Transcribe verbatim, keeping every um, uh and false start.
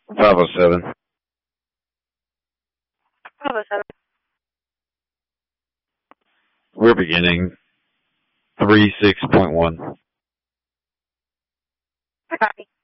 five oh seven. five oh seven. We're beginning three six point one. I copy.